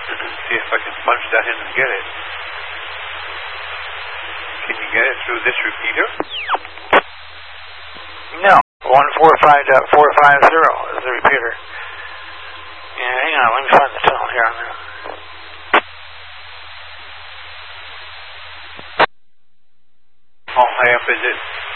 See if I can punch that in and get it. Can you get it through this repeater? No. 145.450 is the repeater. Yeah, hang on. Let me find the tunnel here on there. How high up is it?